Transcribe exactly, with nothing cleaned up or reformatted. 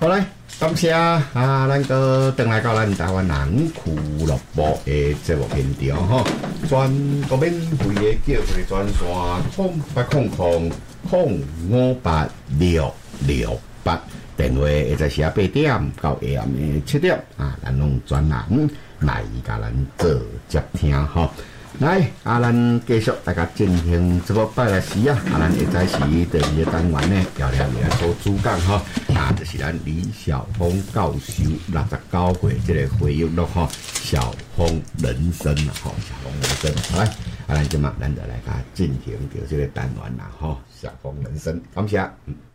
好来，感谢啊，咱个回来到咱台湾人俱乐部的节目现场吼，全国免费的叫费专线空八空空空五八六六八，电话会在下八点到下暗的七点啊，咱拢专人来甲咱做接听吼。来，啊，咱继续大家进行这个拜来时啊，啊，咱会在是第二个单元呢，聊聊来做主讲吼，啊，就是咱李晓峰教授六十九岁这个回忆录吼，晓峰人生啊，吼，晓峰人生，来，啊，咱今嘛咱就来甲进行着这个单元啦，吼，晓峰人生，感谢。嗯